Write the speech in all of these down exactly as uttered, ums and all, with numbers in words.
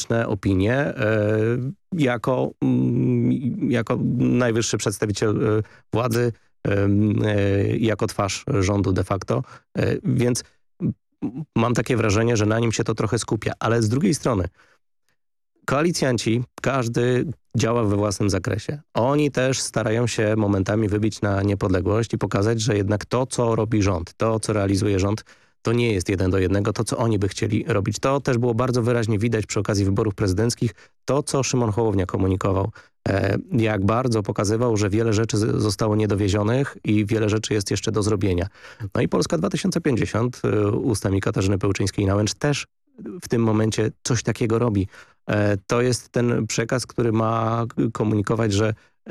krytyczne opinie jako, jako najwyższy przedstawiciel władzy, jako twarz rządu de facto. Więc mam takie wrażenie, że na nim się to trochę skupia. Ale z drugiej strony koalicjanci, każdy działa we własnym zakresie. Oni też starają się momentami wybić na niepodległość i pokazać, że jednak to, co robi rząd, to, co realizuje rząd, to nie jest jeden do jednego to, co oni by chcieli robić. To też było bardzo wyraźnie widać przy okazji wyborów prezydenckich. To, co Szymon Hołownia komunikował, e, jak bardzo pokazywał, że wiele rzeczy zostało niedowiezionych i wiele rzeczy jest jeszcze do zrobienia. No i Polska dwa tysiące pięćdziesiąt e, ustami Katarzyny Pełczyńskiej-Nałęcz też w tym momencie coś takiego robi. E, to jest ten przekaz, który ma komunikować, że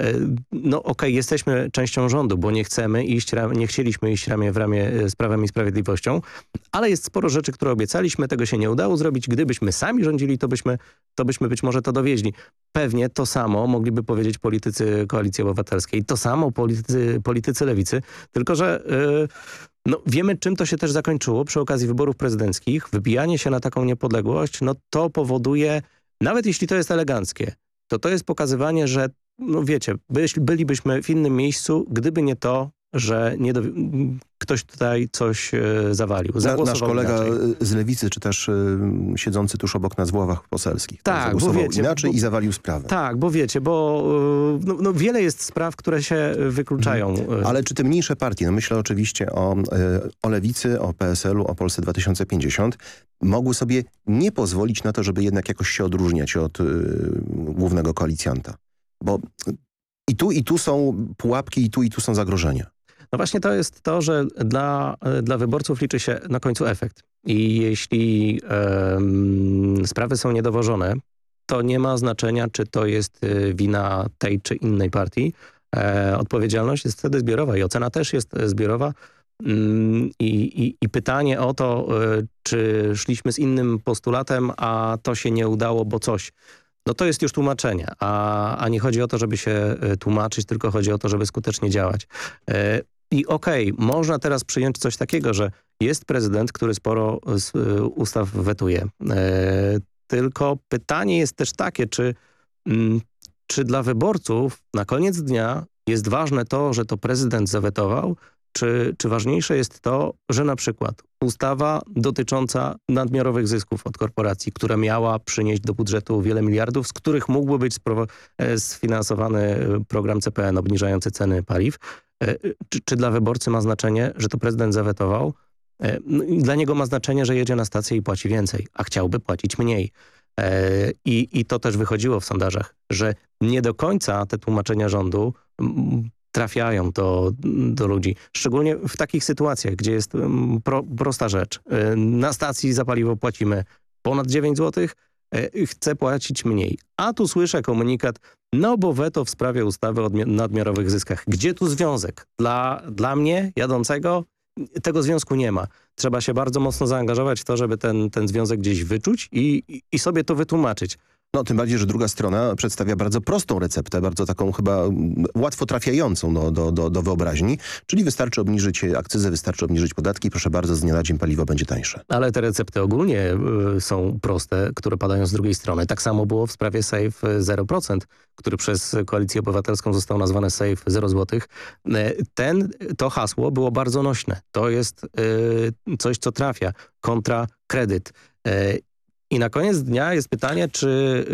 no okej, okay, jesteśmy częścią rządu, bo nie chcemy iść, nie chcieliśmy iść ramię w ramię z Prawem i Sprawiedliwością, ale jest sporo rzeczy, które obiecaliśmy, tego się nie udało zrobić. Gdybyśmy sami rządzili, to byśmy, to byśmy być może to dowieźli. Pewnie to samo mogliby powiedzieć politycy Koalicji Obywatelskiej, to samo politycy, politycy Lewicy, tylko że yy, no, wiemy, czym to się też zakończyło przy okazji wyborów prezydenckich. Wybijanie się na taką niepodległość, no to powoduje, nawet jeśli to jest eleganckie, to to jest pokazywanie, że no wiecie, byś, bylibyśmy w innym miejscu, gdyby nie to, że nie do... ktoś tutaj coś e, zawalił. Na, nasz kolega inaczej. z Lewicy, czy też y, siedzący tuż obok nas w ławach poselskich. Tak, bo wiecie, inaczej bo, i zawalił sprawę. Tak, bo wiecie, bo y, no, no wiele jest spraw, które się wykluczają. Hmm. Ale czy te mniejsze partie, no myślę oczywiście o, y, o Lewicy, o P S L u, o Polsce dwa tysiące pięćdziesiąt, mogły sobie nie pozwolić na to, żeby jednak jakoś się odróżniać od y, głównego koalicjanta. Bo i tu, i tu są pułapki, i tu, i tu są zagrożenia. No właśnie to jest to, że dla, dla wyborców liczy się na końcu efekt. I jeśli um, sprawy są niedowożone, to nie ma znaczenia, czy to jest wina tej czy innej partii. E, odpowiedzialność jest wtedy zbiorowa i ocena też jest zbiorowa. Mm, i, i, I pytanie o to, czy szliśmy z innym postulatem, a to się nie udało, bo coś... No to jest już tłumaczenie, a, a nie chodzi o to, żeby się tłumaczyć, tylko chodzi o to, żeby skutecznie działać. E, I okej, okay, można teraz przyjąć coś takiego, że jest prezydent, który sporo z ustaw wetuje. E, tylko pytanie jest też takie, czy, m, czy dla wyborców na koniec dnia jest ważne to, że to prezydent zawetował, Czy, czy ważniejsze jest to, że na przykład ustawa dotycząca nadmiarowych zysków od korporacji, która miała przynieść do budżetu wiele miliardów, z których mógłby być sfinansowany program C P N obniżający ceny paliw, czy, czy dla wyborcy ma znaczenie, że to prezydent zawetował? Dla niego ma znaczenie, że jedzie na stację i płaci więcej, a chciałby płacić mniej. I, i to też wychodziło w sondażach, że nie do końca te tłumaczenia rządu trafiają do, do ludzi. Szczególnie w takich sytuacjach, gdzie jest pro, prosta rzecz. Na stacji za paliwo płacimy ponad dziewięć złotych, chcę płacić mniej. A tu słyszę komunikat, no bo weto w sprawie ustawy o nadmiarowych zyskach. Gdzie tu związek? Dla, dla mnie, jadącego, tego związku nie ma. Trzeba się bardzo mocno zaangażować w to, żeby ten, ten związek gdzieś wyczuć i, i sobie to wytłumaczyć. No tym bardziej, że druga strona przedstawia bardzo prostą receptę, bardzo taką chyba łatwo trafiającą do, do, do, do wyobraźni, czyli wystarczy obniżyć akcyzę, wystarczy obniżyć podatki, proszę bardzo, z dnia na dzień paliwo będzie tańsze. Ale te recepty ogólnie y, są proste, które padają z drugiej strony. Tak samo było w sprawie Safe zero procent, który przez Koalicję Obywatelską został nazwany Safe zero złotych. Ten, to hasło było bardzo nośne. To jest y, coś, co trafia kontra kredyt. Y, I na koniec dnia jest pytanie, czy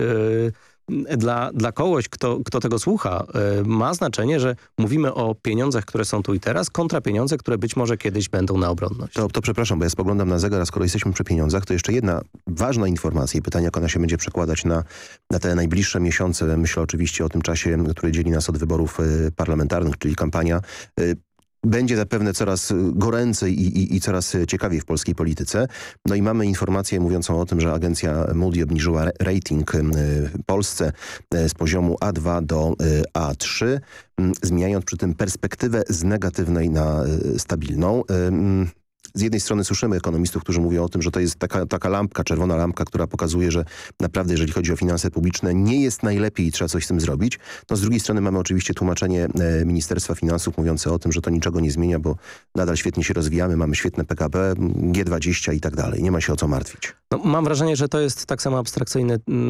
yy, dla, dla kogoś, kto, kto tego słucha, yy, ma znaczenie, że mówimy o pieniądzach, które są tu i teraz, kontra pieniądze, które być może kiedyś będą na obronność. To, to przepraszam, bo ja spoglądam na zegar, a skoro jesteśmy przy pieniądzach, to jeszcze jedna ważna informacja i pytanie, jak ona się będzie przekładać na, na te najbliższe miesiące. Myślę oczywiście o tym czasie, który dzieli nas od wyborów yy, parlamentarnych, czyli kampania yy, będzie zapewne coraz goręcej i, i, i coraz ciekawiej w polskiej polityce. No i mamy informację mówiącą o tym, że agencja Moody obniżyła rating Polsce z poziomu A dwa do A trzy, zmieniając przy tym perspektywę z negatywnej na stabilną. Z jednej strony słyszymy ekonomistów, którzy mówią o tym, że to jest taka, taka lampka, czerwona lampka, która pokazuje, że naprawdę, jeżeli chodzi o finanse publiczne, nie jest najlepiej i trzeba coś z tym zrobić. No z drugiej strony mamy oczywiście tłumaczenie e, Ministerstwa Finansów mówiące o tym, że to niczego nie zmienia, bo nadal świetnie się rozwijamy, mamy świetne P K B, G dwadzieścia i tak dalej. Nie ma się o co martwić. No, mam wrażenie, że to jest tak samo abstrakcyjny